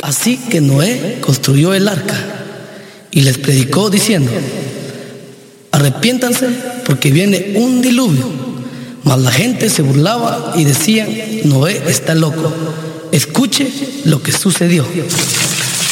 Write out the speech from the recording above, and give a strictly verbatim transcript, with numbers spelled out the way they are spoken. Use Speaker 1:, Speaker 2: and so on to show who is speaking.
Speaker 1: Así que Noé construyó el arca y les predicó diciendo: arrepiéntanse porque viene un diluvio. Mas la gente se burlaba y decían: Noé está loco. Escuche lo que sucedió.